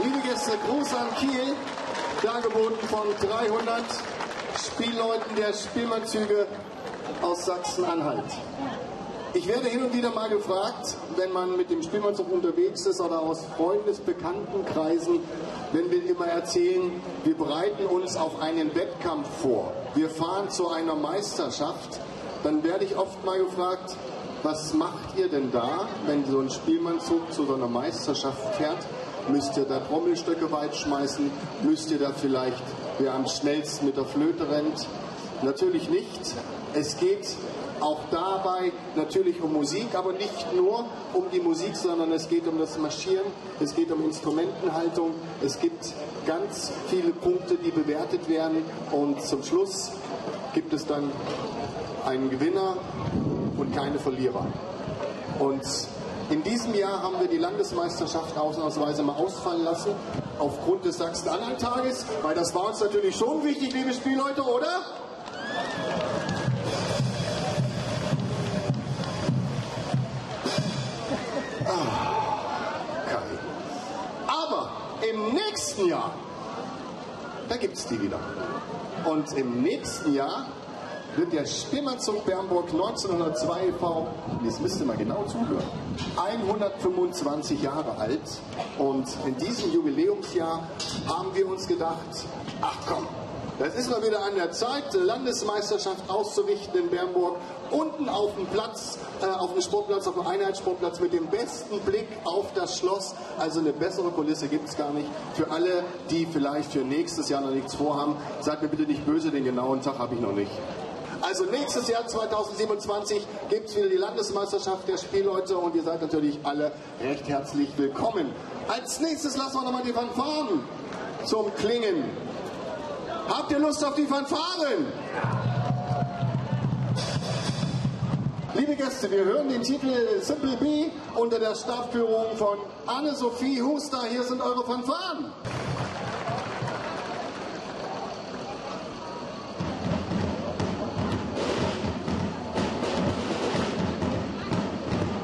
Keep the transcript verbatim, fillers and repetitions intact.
Liebe Gäste, Gruß an Kiel, dargeboten von dreihundert Spielleuten der Spielmannzüge aus Sachsen-Anhalt. Ich werde hin und wieder mal gefragt, wenn man mit dem Spielmannzug unterwegs ist oder aus Freundes-Bekanntenkreisen, wenn wir immer erzählen, wir bereiten uns auf einen Wettkampf vor, wir fahren zu einer Meisterschaft, dann werde ich oft mal gefragt, was macht ihr denn da, wenn so ein Spielmannzug zu so einer Meisterschaft fährt? Müsst ihr da Trommelstöcke weit schmeißen? Müsst ihr da vielleicht, wer am schnellsten mit der Flöte rennt? Natürlich nicht. Es geht auch dabei natürlich um Musik, aber nicht nur um die Musik, sondern es geht um das Marschieren, es geht um Instrumentenhaltung, es gibt ganz viele Punkte, die bewertet werden und zum Schluss gibt es dann einen Gewinner und keine Verlierer. Und in diesem Jahr haben wir die Landesmeisterschaft ausnahmsweise mal ausfallen lassen, aufgrund des Sachsen-Anhalt-Tages, weil das war uns natürlich schon wichtig, liebe Spielleute, oder? Ah, aber im nächsten Jahr, da gibt es die wieder. Und im nächsten Jahr wird der Spielmannzug Bernburg neunzehnhundertzwei e V, jetzt müsst ihr mal genau zuhören, hundertfünfundzwanzig Jahre alt. Und in diesem Jubiläumsjahr haben wir uns gedacht, ach komm, das ist mal wieder an der Zeit, Landesmeisterschaft auszurichten in Bernburg. Unten auf dem Platz, äh, auf dem Sportplatz, auf dem Einheitssportplatz mit dem besten Blick auf das Schloss. Also eine bessere Kulisse gibt es gar nicht. Für alle, die vielleicht für nächstes Jahr noch nichts vorhaben, seid mir bitte nicht böse, den genauen Tag habe ich noch nicht. Also nächstes Jahr zweitausendsiebenundzwanzig gibt es wieder die Landesmeisterschaft der Spielleute und ihr seid natürlich alle recht herzlich willkommen. Als nächstes lassen wir nochmal die Fanfaren zum Klingen. Habt ihr Lust auf die Fanfaren? Liebe Gäste, wir hören den Titel Simple B unter der Stabführung von Anne-Sophie Huster. Hier sind eure Fanfaren.